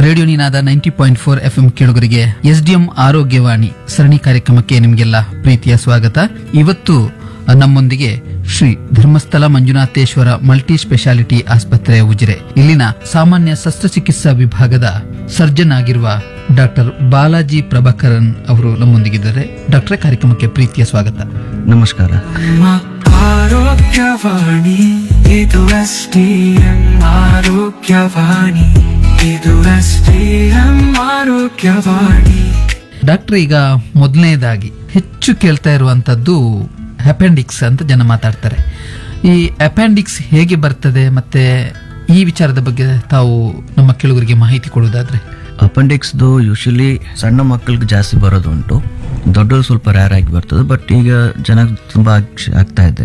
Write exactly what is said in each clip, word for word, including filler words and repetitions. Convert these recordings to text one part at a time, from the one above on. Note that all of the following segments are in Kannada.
ರೇಡಿಯೋ ನಿನಾದ ninety point four F M ಕೇಳುಗರಿಗೆ ಎಸ್ಡಿಎಂ ಆರೋಗ್ಯವಾಣಿ ಸರಣಿ ಕಾರ್ಯಕ್ರಮಕ್ಕೆ ನಿಮಗೆಲ್ಲ ಪ್ರೀತಿಯ ಸ್ವಾಗತ. ಇವತ್ತು ನಮ್ಮೊಂದಿಗೆ ಶ್ರೀ ಧರ್ಮಸ್ಥಳ ಮಂಜುನಾಥೇಶ್ವರ ಮಲ್ಟಿ ಸ್ಪೆಷಾಲಿಟಿ ಆಸ್ಪತ್ರೆ ಉಜಿರೆ ಇಲ್ಲಿನ ಸಾಮಾನ್ಯ ಶಸ್ತ್ರಚಿಕಿತ್ಸಾ ವಿಭಾಗದ ಸರ್ಜನ್ ಆಗಿರುವ ಡಾಕ್ಟರ್ ಬಾಲಾಜಿ ಪ್ರಭಾಕರನ್ ಅವರು ನಮ್ಮೊಂದಿಗಿದ್ದಾರೆ. ಡಾಕ್ಟರ್, ಕಾರ್ಯಕ್ರಮಕ್ಕೆ ಪ್ರೀತಿಯ ಸ್ವಾಗತ. ನಮಸ್ಕಾರ. ಆರೋಗ್ಯವಾಣಿ ಇದು ಎಸ್ಡಿಎಂ ಆರೋಗ್ಯವಾಣಿ ಇದು ಎಸ್ಡಿಎಂ ಆರೋಗ್ಯವಾಣಿ. ಡಾಕ್ಟರ್, ಈಗ ಮೊದಲನೇದಾಗಿ ಹೆಚ್ಚು ಕೇಳ್ತಾ ಇರುವಂತದ್ದು ಅಪೆಂಡಿಕ್ಸ್ ಅಂತ ಜನ ಮಾತಾಡ್ತಾರೆ. ಈ ಅಪೆಂಡಿಕ್ಸ್ ಹೇಗೆ ಬರ್ತದೆ ಮತ್ತೆ ಈ ವಿಚಾರದ ಬಗ್ಗೆ ತಾವು ನಮ್ಮ ಕೇಳುಗರಿಗೆ ಮಾಹಿತಿ ಕೊಡುವುದಾದ್ರೆ? ಅಪೆಂಡಿಕ್ಸ್ದು ಯೂಶಲಿ ಸಣ್ಣ ಮಕ್ಕಳಿಗೆ ಜಾಸ್ತಿ ಬರೋದು ಉಂಟು, ದೊಡ್ಡದು ಸ್ವಲ್ಪ ರೇರ್ ಆಗಿ ಬರ್ತದೆ. ಬಟ್ ಈಗ ಜನ ತುಂಬಾ ಆಗ್ತಾ ಇದೆ.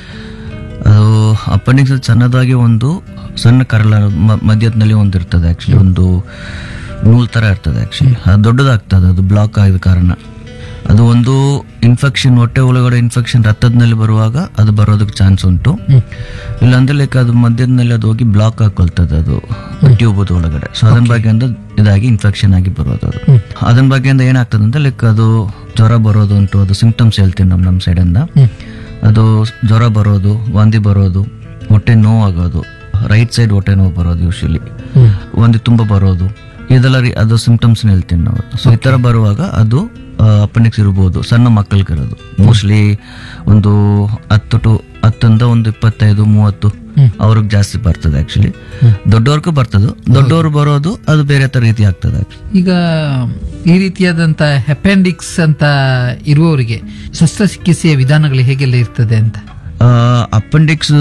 ಅದು ಅಪೆಂಡಿಕ್ಸ್ ಸಣ್ಣದಾಗಿ ಒಂದು ಸಣ್ಣ ಕರಳ ಮಧ್ಯದಲ್ಲಿ ಒಂದು ಇರ್ತದೆ, ಆಕ್ಚುಲಿ ಒಂದು ನೂಲ್ ತರ ಇರ್ತದೆ. ಆಕ್ಚುಲಿ ಅದು ದೊಡ್ಡದಾಗ್ತದೆ, ಅದು ಬ್ಲಾಕ್ ಆಗಿದ ಕಾರಣ. ಅದು ಒಂದು ಇನ್ಫೆಕ್ಷನ್, ಹೊಟ್ಟೆ ಒಳಗಡೆ ಇನ್ಫೆಕ್ಷನ್ ರಕ್ತದಲ್ಲಿ ಬರುವಾಗ ಅದು ಬರೋದಕ್ಕೆ ಚಾನ್ಸ್ ಉಂಟು. ಇಲ್ಲಾಂದ್ರೆ ಲೈಕ್ ಅದು ಮಧ್ಯದಲ್ಲಿ ಅದು ಹೋಗಿ ಬ್ಲಾಕ್ ಹಾಕೊಳ್ತದೆ, ಅದು ಟ್ಯೂಬ್ ಒಳಗಡೆ. ಸೊ ಅದನ್ನ ಬಗ್ಗೆಯಿಂದ ಇದಾಗಿ ಇನ್ಫೆಕ್ಷನ್ ಆಗಿ ಬರೋದು. ಅದು ಅದನ್ನ ಬಗ್ಗೆಯಿಂದ ಏನಾಗ್ತದೆ ಅಂತ ಲೈಕ್ ಅದು ಜ್ವರ ಬರೋದು ಉಂಟು. ಅದು ಸಿಂಪ್ಟಮ್ಸ್ ಹೇಳ್ತೀನಿ ನಮ್ ನಮ್ಮ ಸೈಡ್ ಇಂದ. ಅದು ಜ್ವರ ಬರೋದು, ವಾಂತಿ ಬರೋದು, ಹೊಟ್ಟೆ ನೋವು ಆಗೋದು, ರೈಟ್ ಸೈಡ್ ಹೊಟ್ಟೆ ನೋವು ಬರೋದು, ಯೂಶಲಿ ವಾಂತಿ ತುಂಬಾ ಬರೋದು, ಇದೆಲ್ಲ ಅದು ಸಿಂಪ್ಟಮ್ಸ್ ಹೇಳ್ತೀನಿ ನಾವು. ಸೊ ಈ ತರ ಬರುವಾಗ ಅದು ಅಪೆಂಡಿಕ್ಸ್ ಇರ್ಬೋದು. ಸಣ್ಣ ಮಕ್ಕಳಿಗೆ ಇರೋದು ಮೋಸ್ಟ್ಲಿ ಒಂದು ಹತ್ತು ಟು ಹತ್ತರಿಂದ ಒಂದು ಇಪ್ಪತ್ತೈದು ಮೂವತ್ತು ಅವ್ರಿಗೆ ಜಾಸ್ತಿ ಬರ್ತದೆ. ಆಕ್ಚುಲಿ ದೊಡ್ಡವ್ರಿಗೂ ಬರ್ತದೆ, ದೊಡ್ಡವರು ಬರೋದು ಅದು ಬೇರೆ ತರ ರೀತಿ ಆಗ್ತದೆ. ಈಗ ಈ ರೀತಿಯಾದಂತ ಅಪೆಂಡಿಕ್ಸ್ ಅಂತ ಇರುವವರಿಗೆ ಶಸ್ತ್ರಚಿಕಿತ್ಸೆಯ ವಿಧಾನಗಳು ಹೇಗೆಲ್ಲ ಇರ್ತದೆ ಅಂತ? ಅಪೆಂಡಿಕ್ಸ್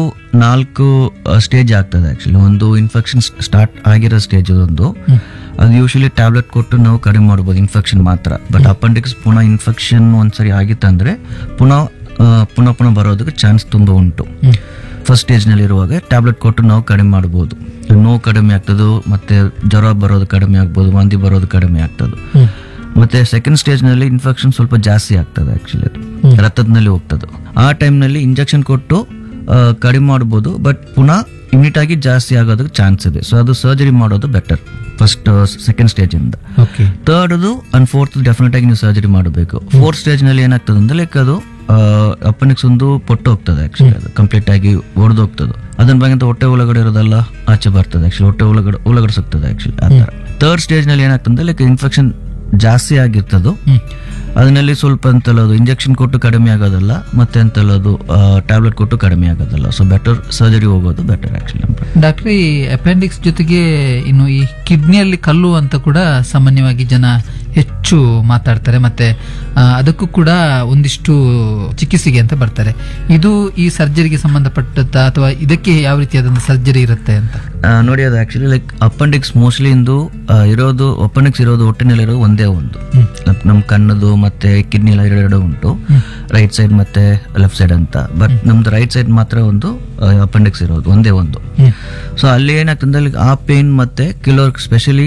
ನಾಲ್ಕು ಸ್ಟೇಜ್ ಆಗ್ತದೆ. ಆಕ್ಚುಲಿ ಒಂದು ಇನ್ಫೆಕ್ಷನ್ ಸ್ಟಾರ್ಟ್ ಆಗಿರೋ ಸ್ಟೇಜ್ ಒಂದು, ಅದು ಯೂಶಲಿ ಟ್ಯಾಬ್ಲೆಟ್ ಕೊಟ್ಟು ನಾವು ಕಡಿಮೆ ಮಾಡ್ಬೋದು ಇನ್ಫೆಕ್ಷನ್ ಮಾತ್ರ. ಬಟ್ ಅಪೆಂಡಿಕ್ಸ್ ಪುನಃ ಇನ್ಫೆಕ್ಷನ್ ಒಂದ್ಸರಿ ಆಗಿತ್ತಂದ್ರೆ ಪುನಃ ಪುನಃ ಪುನಃ ಬರೋದಕ್ಕೆ ಚಾನ್ಸ್ ತುಂಬಾ ಉಂಟು. ಫಸ್ಟ್ ಸ್ಟೇಜ್ ನಲ್ಲಿ ಇರುವಾಗ ಟ್ಯಾಬ್ಲೆಟ್ ಕೊಟ್ಟು ನಾವು ಕಡಿಮೆ ಮಾಡ್ಬೋದು, ನೋವು ಕಡಿಮೆ ಆಗ್ತದೆ, ಮತ್ತೆ ಜ್ವರ ಬರೋದು ಕಡಿಮೆ ಆಗ್ಬೋದು, ವಾಂತಿ ಬರೋದು ಕಡಿಮೆ ಆಗ್ತದೆ. ಮತ್ತೆ ಸೆಕೆಂಡ್ ಸ್ಟೇಜ್ ನಲ್ಲಿ ಇನ್ಫೆಕ್ಷನ್ ಸ್ವಲ್ಪ ಜಾಸ್ತಿ ಆಗ್ತದೆ, ಆಕ್ಚುಲಿ ಅದು ರಕ್ತದಲ್ಲಿ ಹೋಗ್ತದೆ. ಆ ಟೈಮ್ ನಲ್ಲಿ ಇಂಜೆಕ್ಷನ್ ಕೊಟ್ಟು ಕಡಿಮೆ ಮಾಡ್ಬೋದು, ಬಟ್ ಪುನಃ ಇಮಿಡಿಯೇಟ್ ಆಗಿ ಜಾಸ್ತಿ ಆಗೋದಕ್ಕೆ ಚಾನ್ಸ್ ಇದೆ. ಸೊ ಅದು ಸರ್ಜರಿ ಮಾಡೋದು ಬೆಟರ್ ಫಸ್ಟ್ ಸೆಕೆಂಡ್ ಸ್ಟೇಜ್ ಇಂದ. ಥರ್ಡ್ ಅಂಡ್ ಫೋರ್ತ್ ಡೆಫಿನೆಟ್ ಆಗಿ ನೀವು ಸರ್ಜರಿ ಮಾಡಬೇಕು. ಫೋರ್ತ್ ಸ್ಟೇಜ್ ನಲ್ಲಿ ಏನಾಗ್ತದೆ ಅಂದ್ರೆ ಲೈಕ್ ಅದು ಅಪೆಂಡಿಕ್ಸ್ ಒಂದು ಪೊಟ್ಟು ಹೋಗ್ತದೆ, ಆಕ್ಚುಲಿ ಅದು ಕಂಪ್ಲೀಟ್ ಆಗಿ ಒಡೆದು ಹೋಗ್ತದೆ. ಅದನ್ನ ಬಗ್ಗೆ ಹೊಟ್ಟೆ ಒಳಗಡೆ ಇರೋದೆಲ್ಲ ಆಚೆ ಬರ್ತದೆ, ಆಕ್ಚುಲಿ ಹೊಟ್ಟೆ ಒಳಗಡೆ ಒಳಗಡೆ ಸಿಗ್ತದೆ. ಆಕ್ಚುಲಿ ಆ ತರ ಥರ್ಡ್ ಸ್ಟೇಜ್ ನಲ್ಲಿ ಏನಾಗ್ತದೆ ಲೈಕ್ ಇನ್ಫೆಕ್ಷನ್ ಜಾಸ್ತಿ ಆಗಿರ್ತದೆ. ಅದರಲ್ಲಿ ಸ್ವಲ್ಪ ಅಂತಲ್ಲದು ಇಂಜೆಕ್ಷನ್ ಕೊಟ್ಟು ಕಡಿಮೆ ಆಗೋದಲ್ಲ, ಮತ್ತೆ ಅಂತಲ್ಲದು ಟ್ಯಾಬ್ಲೆಟ್ ಕೊಟ್ಟು ಕಡಿಮೆ ಆಗೋದಲ್ಲ. ಸೊ ಬೆಟರ್ ಸರ್ಜರಿ ಹೋಗೋದು ಬೆಟರ್ ಆಕ್ಚುಲಿ. ಡಾಕ್ಟರ್, ಈ ಅಪೆಂಡಿಕ್ಸ್ ಜೊತೆಗೆ ಇನ್ನು ಈ ಕಿಡ್ನಿಯಲ್ಲಿ ಕಲ್ಲು ಅಂತ ಕೂಡ ಸಾಮಾನ್ಯವಾಗಿ ಜನ ಹೆಚ್ಚು ಮಾತಾಡ್ತಾರೆ, ಮತ್ತೆ ಅದಕ್ಕೂ ಕೂಡ ಒಂದಿಷ್ಟು ಚಿಕಿತ್ಸೆಗೆ ಅಂತ ಬರ್ತಾರೆ. ಇದು ಈ ಸರ್ಜರಿಗೆ ಸಂಬಂಧಪಟ್ಟದ್ದ ಅಥವಾ ಇದಕ್ಕೆ ಯಾವ ರೀತಿಯಾದ ಸರ್ಜರಿ ಇರುತ್ತೆ ಅಂತ? ನೋಡಿ, ಅದು ಆಕ್ಚುಲಿ ಲೈಕ್ ಅಪೆಂಡಿಕ್ಸ್ ಮೋಸ್ಟ್ಲಿ ಇಂದು ಇರೋದು ಅಪೆಂಡಿಕ್ಸ್ ಇರೋದು ಹೊಟ್ಟೆನಲ್ಲಿರೋ ಒಂದೇ ಒಂದು, ನಮ್ ಕಣ್ಣದು ಮತ್ತೆ ಕಿಡ್ನಿ ಎಲ್ಲ ಎರಡು ಉಂಟು, ರೈಟ್ ಸೈಡ್ ಮತ್ತೆ ಲೆಫ್ಟ್ ಸೈಡ್ ಅಂತ. ಬಟ್ ನಮ್ದು ರೈಟ್ ಸೈಡ್ ಮಾತ್ರ ಒಂದು ಅಪೆಂಡಿಕ್ಸ್ ಇರೋದು ಒಂದೇ ಒಂದು. ಸೊ ಅಲ್ಲಿ ಏನಾಗ್ತದೆ ಆ ಪೇನ್ ಮತ್ತೆ ಕೆಲವ್ರಿಗೆ ಸ್ಪೆಷಲಿ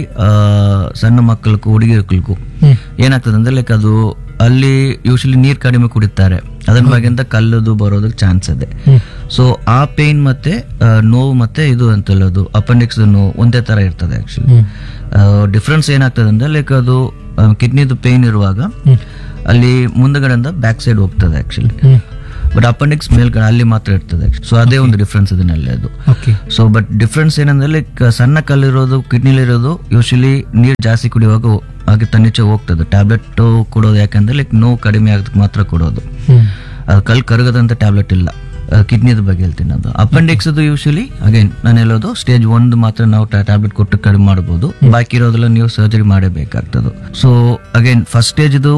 ಸಣ್ಣ ಮಕ್ಕಳಿಗೂ ಹುಡುಗಿರ್ಗಳಿಗೂ ಏನಾಗ್ತದೆ ಅಂದ್ರೆ ಲೈಕ್ ಅದು ಅಲ್ಲಿ ಯೂಶಲಿ ನೀರ್ ಕಡಿಮೆ ಕುಡಿತಾರೆ, ಅದನ್ನ ಬಗ್ಗೆಂತ ಕಲ್ಲದು ಬರೋದಕ್ಕೆ ಚಾನ್ಸ್ ಇದೆ. ಸೊ ಆ ಪೇನ್ ಮತ್ತೆ ನೋವು ಮತ್ತೆ ಇದು ಅಂತಲ್ಲದು ಅಪೆಂಡಿಕ್ಸ್ ನೋವು ಒಂದೇ ತರ ಇರ್ತದೆ. ಆಕ್ಚುಲಿ ಡಿಫ್ರೆನ್ಸ್ ಏನಾಗ್ತದೆ ಅಂದ್ರೆ ಲೈಕ್ ಅದು ಕಿಡ್ನಿದು ಪೇನ್ ಇರುವಾಗ ಅಲ್ಲಿ ಮುಂದಗಡೆಯಿಂದ ಬ್ಯಾಕ್ ಸೈಡ್ ಹೋಗ್ತದೆ ಆಕ್ಚುಲಿ, ಬಟ್ ಅಪೆಂಡಿಕ್ಸ್ ಮೇಲ್ಗಡೆ ಅಲ್ಲಿ ಮಾತ್ರ ಇರ್ತದೆ. ಸೊ ಅದೇ ಒಂದು ಡಿಫ್ರೆನ್ಸ್ ಇದನ್ನಲ್ಲಿ ಅದು. ಸೊ ಬಟ್ ಡಿಫ್ರೆನ್ಸ್ ಏನಂದ್ರೆ ಲೈಕ್ ಸಣ್ಣ ಕಲ್ಲಿರೋದು ಕಿಡ್ನಿಲಿರೋದು ಯೂಶಲಿ ನೀರು ಜಾಸ್ತಿ ಕುಡಿಯುವಾಗ ಹಾಗೆ ತನ್ನಿಚ್ಚೆ ಹೋಗ್ತದೆ. ಟ್ಯಾಬ್ಲೆಟ್ ಕೊಡೋದು ಯಾಕಂದ್ರೆ ಲೈಕ್ ನೋವು ಕಡಿಮೆ ಆಗೋದಕ್ಕೆ ಮಾತ್ರ ಕೊಡೋದು, ಅದು ಕಲ್ ಕರಗದಂತ ಟ್ಯಾಬ್ಲೆಟ್ ಇಲ್ಲ. ಕಿಡ್ನಿದ ಬಗ್ಗೆ ಹೇಳ್ತೀನಿ. ಅದು ಅಪೆಂಡಿಕ್ಸ್ ಯೂಶಲಿ ಅಗೈನ್ ನಾನು ಹೇಳೋದು ಸ್ಟೇಜ್ ಒಂದು ಮಾತ್ರ ನಾವು ಟ್ಯಾಬ್ಲೆಟ್ ಕೊಟ್ಟು ಕಡಿಮೆ ಮಾಡಬಹುದು, ಬಾಕಿ ಇರೋದೆಲ್ಲ ನೀವು ಸರ್ಜರಿ ಮಾಡಬೇಕಾಗ್ತದೆ. ಸೊ ಅಗೈನ್ ಫಸ್ಟ್ ಸ್ಟೇಜ್ ಇದು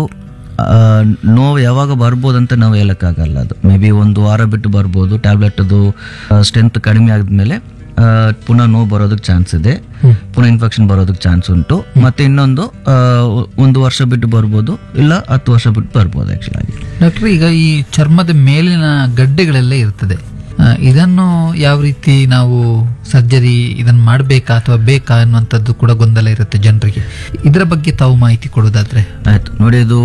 ನೋವು ಯಾವಾಗ ಬರ್ಬೋದಂತ ನಾವು ಹೇಳಕ್ಕಾಗಲ್ಲ. ಅದು ಮೇ ಬಿ ಒಂದು ವಾರ ಬಿಟ್ಟು ಬರ್ಬೋದು. ಟ್ಯಾಬ್ಲೆಟ್ ಅದು ಸ್ಟ್ರೆಂತ್ ಕಡಿಮೆ ಆದ್ಮೇಲೆ ಪುನಃ ನೋವು ಬರೋದಕ್ಕೆ ಚಾನ್ಸ್ ಇದೆ, ಪುನಃ ಇನ್ಫೆಕ್ಷನ್ ಬರೋದಕ್ಕೆ ಚಾನ್ಸ್ ಉಂಟು. ಮತ್ತೆ ಇನ್ನೊಂದು ಒಂದು ವರ್ಷ ಬಿಟ್ಟು ಬರ್ಬೋದು, ಇಲ್ಲ ಹತ್ತು ವರ್ಷ ಬಿಟ್ಟು ಬರ್ಬೋದು ಆಕ್ಚುಲಿ. ಡಾಕ್ಟರ್, ಈಗ ಈ ಚರ್ಮದ ಮೇಲಿನ ಗಡ್ಡೆಗಳೆಲ್ಲ ಇರ್ತದೆ, ಆ, ಇದನ್ನು ಯಾವ ರೀತಿ ನಾವು ಸರ್ಜರಿ ಇದನ್ನು ಮಾಡಬೇಕಾ ಅಥವಾ ಬೇಕಾ ಅನ್ನುವಂಥದ್ದು ಕೂಡ ಗೊಂದಲ ಇರುತ್ತೆ ಜನರಿಗೆ. ಇದರ ಬಗ್ಗೆ ತಾವು ಮಾಹಿತಿ ಕೊಡೋದಾದ್ರೆ. ಆಯ್ತು ನೋಡಿ, ಇದು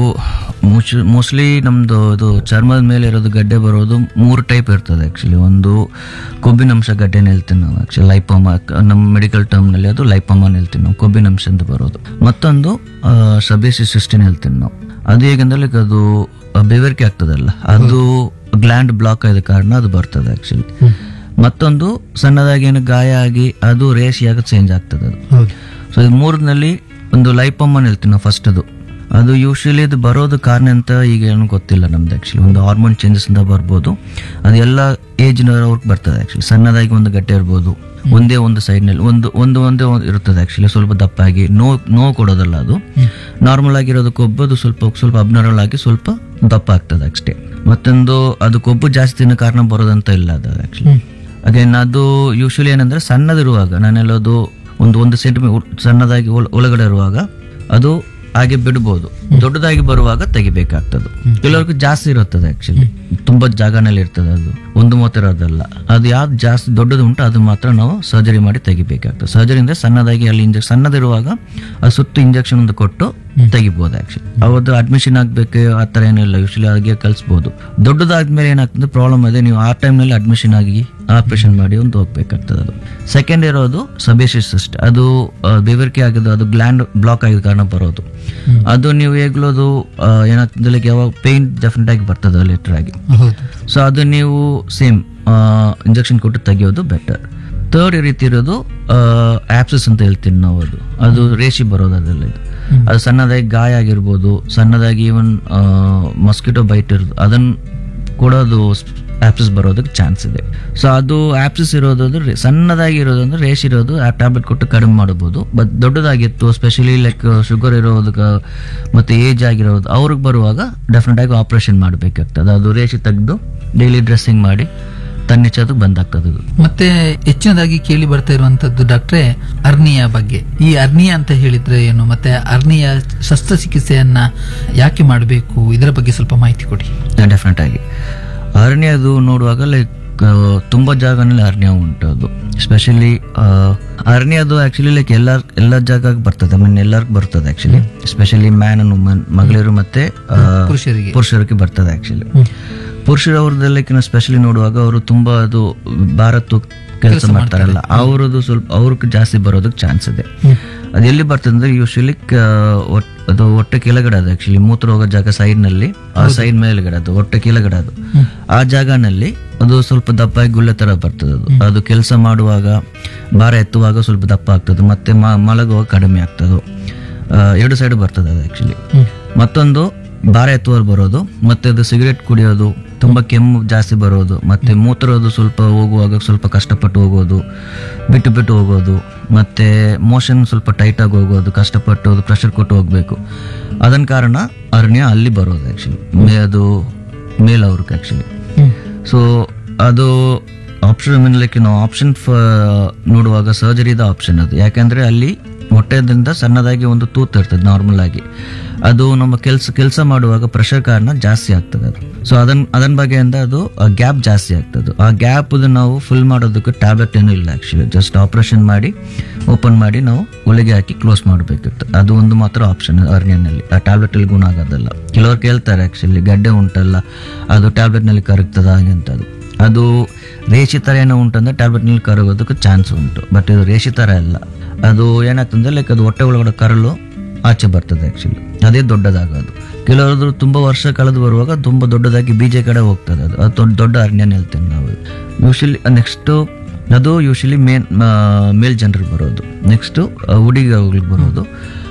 ಮೋಸ್ಟ್ಲಿ ನಮ್ದು ಇದು ಚರ್ಮದ ಮೇಲೆ ಇರೋದು ಗಡ್ಡೆ ಬರೋದು ಮೂರು ಟೈಪ್ ಇರ್ತದೆ ಆಕ್ಚುಲಿ. ಒಂದು ಕೊಬ್ಬಿನಂಶ ಗಡ್ಡೆನ ಹೇಳ್ತೀವಿ ನಾವು ಆಕ್ಚುಲಿ, ಲೈಪೋಮಾ ನಮ್ಮ ಮೆಡಿಕಲ್ ಟರ್ಮ್ ನಲ್ಲಿ ಅದು ಲೈಪೋಮಾ ಹೇಳ್ತೀವಿ ನಾವು, ಕೊಬ್ಬಿನಂಶ ಅಂತ ಬರೋದು. ಮತ್ತೊಂದು ಸಬೇಸಿಸ್ ಸಿಸ್ಟಿನ್ ಹೇಳ್ತೀವಿ ನಾವು. ಅದು ಹೇಗಂದ್ರೆ ಲೈಕ್ ಅದು ಬೆವರಿಕೆ ಆಗ್ತದಲ್ಲ, ಅದು ಗ್ಲ್ಯಾಂಡ್ ಬ್ಲಾಕ್ ಆದ ಕಾರಣ ಅದು ಬರ್ತದೆ ಆಕ್ಚುಲಿ. ಮತ್ತೊಂದು ಸಣ್ಣದಾಗಿ ಏನು ಗಾಯ ಆಗಿ ಅದು ರೇಷಿಯಾಗಿ ಚೇಂಜ್ ಆಗ್ತದೆ ಅದು. ಸೊ ಇದು ಮೂರನಲ್ಲಿ ಒಂದು ಲೈಪೋಮನ್ ಹೇಳ್ತೀವಿ ನಾವು ಫಸ್ಟ್. ಅದು ಅದು ಯೂಶಲಿ ಅದು ಬರೋದು ಕಾರಣ ಅಂತ ಈಗ ಏನು ಗೊತ್ತಿಲ್ಲ ನಮ್ದು ಆಕ್ಚುಲಿ. ಒಂದು ಹಾರ್ಮೋನ್ ಚೇಂಜಸ್ ಅಂತ ಬರ್ಬೋದು, ಅದು ಎಲ್ಲ ಏಜ್ನವ್ರಿಗೆ ಬರ್ತದೆ ಆಕ್ಚುಲಿ. ಸಣ್ಣದಾಗಿ ಒಂದು ಗಡ್ಡೆ ಇರ್ಬೋದು, ಒಂದೇ ಒಂದು ಸೈಡ್ ನಲ್ಲಿ ಒಂದು ಒಂದು ಒಂದೇ ಒಂದು ಇರುತ್ತದೆ ಆಕ್ಚುಲಿ, ಸ್ವಲ್ಪ ದಪ್ಪಾಗಿ ನೋವು ನೋವು ಕೊಡೋದಲ್ಲ ಅದು. ನಾರ್ಮಲ್ ಆಗಿರೋದು ಕೊಬ್ಬು ಅದು ಸ್ವಲ್ಪ ಸ್ವಲ್ಪ ಅಬ್ನಾರ್ಮಲ್ ಆಗಿ ಸ್ವಲ್ಪ ದಪ್ಪ ಆಗ್ತದೆ ಅಷ್ಟೇ. ಮತ್ತೊಂದು ಅದು ಕೊಬ್ಬು ಜಾಸ್ತಿ ತಿನ್ನೋ ಕಾರಣ ಬರೋದಂತ ಇಲ್ಲ ಅದು ಆಕ್ಚುಲಿ. ಅಗೇನ್ ಅದು ಯೂಶಲಿ ಏನಂದ್ರೆ ಸಣ್ಣದಿರುವಾಗ, ನಾನೆಲ್ಲದು ಒಂದು ಒಂದು ಸೆಂಟಿಮೀಟರ್ ಸಣ್ಣದಾಗಿ ಒಳಗಡೆ ಇರುವಾಗ ಅದು ಹಾಗೆ ಬಿಡ್ಬೋದು, ದೊಡ್ಡದಾಗಿ ಬರುವಾಗ ತೆಗಿಬೇಕಾಗ್ತದೆ. ಕೆಲವರಿಗೆ ಜಾಸ್ತಿ ಇರುತ್ತದೆ ಆಕ್ಚುಲಿ, ತುಂಬಾ ಜಾಗನಲ್ಲಿ ಇರ್ತದೆ ಅದು, ಒಂದು ಮೂವತ್ತು ಇರೋದಲ್ಲ. ಅದು ಯಾವ್ದು ಜಾಸ್ತಿ ದೊಡ್ಡದು ಉಂಟು ಅದು ಮಾತ್ರ ನಾವು ಸರ್ಜರಿ ಮಾಡಿ ತೆಗಿಬೇಕಾಗ್ತದೆ. ಸರ್ಜರಿ ಅಂದ್ರೆ ಸಣ್ಣದಾಗಿ ಅಲ್ಲಿ ಇಂಜೆಕ್ಷನ್ ಸಣ್ಣದಿರುವಾಗ ಅದು ಸುತ್ತು ಇಂಜೆಕ್ಷನ್ ಒಂದು ಕೊಟ್ಟು ತೆಗಿಬಹುದು ಆಕ್ಚುಲಿ. ಅವತ್ತು ಅಡ್ಮಿಷನ್ ಆಗ್ಬೇಕು ಆ ತರ ಏನಿಲ್ಲ, ಯೂಶಲಿ ಹಾಗೆ ಕಲ್ಸ್ಬೋದು. ದೊಡ್ಡದಾದ್ಮೇಲೆ ಏನಾಗ್ತದೆ ಪ್ರಾಬ್ಲಮ್ ಇದೆ, ನೀವು ಆ ಟೈಮ್ ನಲ್ಲಿ ಅಡ್ಮಿಷನ್ ಆಗಿ ಆಪರೇಷನ್ ಮಾಡಿ ಒಂದು ಹೋಗ್ಬೇಕಾಗ್ತದೆ ಅದು. ಸೆಕೆಂಡ್ ಇರೋದು ಸಬೇಸಿಸ್ ಸಿಸ್ಟ್, ಅದು ಬೆವರಿಕೆ ಆಗೋದು, ಅದು ಗ್ಲ್ಯಾಂಡ್ ಬ್ಲಾಕ್ ಆಗಿದ ಕಾರಣ ಬರೋದು. ಅದು ನೀವು ಹೇಗ್ಲೋದು ಏನಾಗ್ತದೆ ಲೈಕ್ ಯಾವಾಗ ಪೇನ್ ಡೆಫಿನೆಟ್ ಆಗಿ ಬರ್ತದೆ ಲೇಟರ್ ಆಗಿ. ಸೊ ಅದು ನೀವು ಸೇಮ್ ಇಂಜೆಕ್ಷನ್ ಕೊಟ್ಟು ತೆಗಿಯೋದು ಬೆಟರ್. ಥರ್ಡ್ ರೀತಿ ಇರೋದು ಆಪ್ಸಿಸ್ ಅಂತ ಹೇಳ್ತೀನಿ ನಾವು. ಅದು ಅದು ರೇಷಿ ಬರೋದು ಅದೆಲ್ಲ. ಇದು ಅದು ಸಣ್ಣದಾಗಿ ಗಾಯ ಆಗಿರ್ಬೋದು, ಸಣ್ಣದಾಗಿ ಈವನ್ ಮಸ್ಕಿಟೋ ಬೈಟ್ ಇರೋದು, ಅದನ್ನ ಕೂಡ ಅದು ಆಪ್ಸಿಸ್ ಬರೋದಕ್ಕೆ ಚಾನ್ಸ್ ಇದೆ. ಸೊ ಅದು ಆಪ್ಸಿಸ್ ಇರೋದು ಸಣ್ಣದಾಗಿ ಇರೋದು ಅಂದ್ರೆ ರೇಷ್ ಇರೋದು ಆ ಟ್ಯಾಬ್ಲೆಟ್ ಕೊಟ್ಟು ಕಡಿಮೆ ಮಾಡಬಹುದು. ಬಟ್ ದೊಡ್ಡದಾಗಿತ್ತು ಸ್ಪೆಷಲಿ ಲೈಕ್ ಶುಗರ್ ಇರೋದಕ್ಕೆ ಮತ್ತೆ ಏಜ್ ಆಗಿರೋದು ಅವ್ರಿಗೆ ಬರುವಾಗ ಡೆಫಿನೆಟ್ ಆಗಿ ಆಪರೇಷನ್ ಮಾಡಬೇಕಾಗ್ತದೆ. ಅದು ರೇಷಿ ತೆಗೆದು ಡೈಲಿ ಡ್ರೆಸ್ಸಿಂಗ್ ಮಾಡಿ ತನ್ನಿಚ್ಚೋದಕ್ಕೆ ಬಂದಾಗ್ತದೆ. ಮತ್ತೆ ಹೆಚ್ಚಿನದಾಗಿ ಕೇಳಿ ಬರ್ತಾ ಇರುವಂತದ್ದು ಡಾಕ್ಟ್ರೆ ಅರ್ನಿಯಾ ಬಗ್ಗೆ. ಈ ಅರ್ನಿಯಾ ಅಂತ ಹೇಳಿದ್ರೆ ಏನು, ಮತ್ತೆ ಅರ್ನಿಯಾ ಶಸ್ತ್ರಚಿಕಿತ್ಸೆಯನ್ನ ಯಾಕೆ ಮಾಡಬೇಕು, ಇದರ ಬಗ್ಗೆ ಸ್ವಲ್ಪ ಮಾಹಿತಿ ಕೊಡಿ. ಡೆಫಿನೆಟ್ ಆಗಿ ಅರ್ನಿಯಾದು ನೋಡುವಾಗ ಲೈಕ್ ತುಂಬಾ ಜಾಗನಲ್ಲಿ ಅರ್ನಿಯಾ ಉಂಟು. ಅದು ಸ್ಪೆಷಲಿ ಅರ್ನಿಯಾದು ಆಕ್ಚುಲಿ ಲೈಕ್ ಎಲ್ಲ ಎಲ್ಲ ಜಾಗ ಬರ್ತದೆ, ಐ ಮೀನ್ ಎಲ್ಲರಿಗೂ ಬರ್ತದೆ actually. Specially man and woman, ಮಗಳಿರು ಮತ್ತೆ ಪುರುಷರಿಗೆ ಪುರುಷರಿಗೆ ಬರ್ತದೆ ಆಕ್ಚುಲಿ. ಪುರುಷರವ್ರದೆಲ್ಲಕ್ಕಿಂತ ಸ್ಪೆಷಲಿ ನೋಡುವಾಗ ಅವರು ತುಂಬಾ ಅದು ಭಾರತ್ ಕೆಲಸ ಮಾಡ್ತಾರಲ್ಲ, ಅವರದು ಸ್ವಲ್ಪ ಅವ್ರಿಗೆ ಜಾಸ್ತಿ ಬರೋದಕ್ಕೆ ಚಾನ್ಸ್ ಇದೆ. ಅದು ಎಲ್ಲಿ ಬರ್ತದೆ ಅಂದ್ರೆ ಯೂಶಲಿ ಅದು ಹೊಟ್ಟೆ ಕೆಳಗಡೆ ಅದು ಆಕ್ಚುಲಿ ಮೂತ್ರ ಹೋಗೋ ಜಾಗ ಸೈಡ್ ನಲ್ಲಿ, ಆ ಸೈಡ್ ಮೇಲ್ಗಡೆ ಅದು ಹೊಟ್ಟೆ ಕೆಳಗಡೆ ಅದು ಆ ಜಾಗನಲ್ಲಿ ಅದು ಸ್ವಲ್ಪ ದಪ್ಪಾಗಿ ಗುಳ್ಳೆ ತರ ಬರ್ತದೆ. ಅದು ಅದು ಕೆಲಸ ಮಾಡುವಾಗ ಭಾರ ಎತ್ತುವಾಗ ಸ್ವಲ್ಪ ದಪ್ಪ ಆಗ್ತದೆ, ಮತ್ತೆ ಮಲಗುವಾಗ ಕಡಿಮೆ ಆಗ್ತದೆ. ಎರಡು ಸೈಡ್ ಬರ್ತದೆ ಅದು ಆಕ್ಚುಲಿ. ಮತ್ತೊಂದು ಭಾರ ಎತ್ತುವಲ್ಲಿ ಬರೋದು, ಮತ್ತೆ ಅದು ಸಿಗರೇಟ್ ಕುಡಿಯೋದು, ತುಂಬಾ ಕೆಮ್ಮು ಜಾಸ್ತಿ ಬರೋದು, ಮತ್ತೆ ಮೂತ್ರೋದು ಸ್ವಲ್ಪ ಹೋಗುವಾಗ ಸ್ವಲ್ಪ ಕಷ್ಟಪಟ್ಟು ಹೋಗೋದು, ಬಿಟ್ಟು ಬಿಟ್ಟು ಹೋಗೋದು, ಮತ್ತೆ ಮೋಷನ್ ಸ್ವಲ್ಪ ಟೈಟ್ ಆಗಿ ಹೋಗೋದು, ಕಷ್ಟಪಟ್ಟು ಪ್ರೆಷರ್ ಕೊಟ್ಟು ಹೋಗ್ಬೇಕು. ಅದನ್ನ ಕಾರಣ ಅರ್ನಿಯಾ ಅಲ್ಲಿ ಬರೋದು ಆಕ್ಚುಲಿ, ಅದು ಮೇಲ್ ಅವ್ರಿಗೆ ಆಕ್ಚುಲಿ. ಸೊ ಅದು ಆಪ್ಷನ್ ಲೈಕ್ ನಾವು ಆಪ್ಷನ್ ನೋಡುವಾಗ ಸರ್ಜರಿದ ಆಪ್ಷನ್ ಅದು. ಯಾಕಂದ್ರೆ ಅಲ್ಲಿ ಹೊಟ್ಟೆದಿಂದ ಸಣ್ಣದಾಗಿ ಒಂದು ತೂತು ಇರ್ತದೆ ನಾರ್ಮಲ್ ಆಗಿ, ಅದು ನಮ್ಮ ಕೆಲಸ ಕೆಲಸ ಮಾಡುವಾಗ ಪ್ರೆಷರ್ ಕಾರಣ ಜಾಸ್ತಿ ಆಗ್ತದೆ ಅದು. ಸೊ ಅದನ್ನ ಅದನ್ನ ಬಗ್ಗೆಯಿಂದ ಅದು ಗ್ಯಾಪ್ ಜಾಸ್ತಿ ಆಗ್ತದೆ. ಆ ಗ್ಯಾಪ್ ನಾವು ಫುಲ್ ಮಾಡೋದಕ್ಕೆ ಟ್ಯಾಬ್ಲೆಟ್ ಏನೂ ಇಲ್ಲ ಆಕ್ಚುಲಿ, ಜಸ್ಟ್ ಆಪರೇಷನ್ ಮಾಡಿ ಓಪನ್ ಮಾಡಿ ನಾವು ಒಳಗೆ ಹಾಕಿ ಕ್ಲೋಸ್ ಮಾಡಬೇಕಿತ್ತು. ಅದು ಒಂದು ಮಾತ್ರ ಆಪ್ಷನ್ ಅರ್ನಿಯಲ್ಲಿ, ಆ ಟ್ಯಾಬ್ಲೆಟ್ ಅಲ್ಲಿ ಗುಣ ಆಗೋದಲ್ಲ. ಕೆಲವರು ಕೇಳ್ತಾರೆ ಆಕ್ಚುಲಿ ಗಡ್ಡೆ ಉಂಟಲ್ಲ ಅದು ಟ್ಯಾಬ್ಲೆಟ್ ನಲ್ಲಿ ಕರಗ್ತದ ಹಾಗೆ ಅಂತ. ಅದು ಅದು ರೇಷಿ ತರ ಏನೋ ಉಂಟಂದ್ರೆ ಟ್ಯಾಬ್ಲೆಟ್ ನಲ್ಲಿ ಕರಗೋದಕ್ಕೆ ಚಾನ್ಸ್ ಉಂಟು, ಬಟ್ ಇದು ರೇಷಿ ತರ ಇಲ್ಲ. ಅದು ಏನಾಗ್ತಂದ್ರೆ ಲೈಕ್ ಅದು ಹೊಟ್ಟೆ ಒಳಗಡೆ ಕರಲು ಆಚೆ ಬರ್ತದೆ ಆಕ್ಚುಲಿ, ಅದೇ ದೊಡ್ಡದಾಗೋದು. ಕೆಲವರು ತುಂಬಾ ವರ್ಷ ಕಳೆದು ಬರುವಾಗ ತುಂಬಾ ದೊಡ್ಡದಾಗಿ ಬೀಜ ಕಡೆ ಹೋಗ್ತದೆ. ಅದು ಅದು ದೊಡ್ಡ ಅರ್ನಿಯನ್ ಹೇಳ್ತೇವೆ ನಾವು. ಯೂಶಲಿ ನೆಕ್ಸ್ಟ್ ಅದು ಯೂಶಲಿ ಮೇನ್ ಮೇಲ್ ಜನರಿಗೆ ಬರೋದು, ನೆಕ್ಸ್ಟ್ ಹುಡುಗಿಗಳಿಗೆ ಬರೋದು.